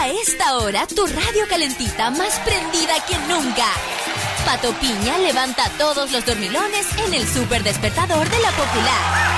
A esta hora, tu radio calentita más prendida que nunca. Pato Piña levanta a todos los dormilones en el Super Despertador de La Popular.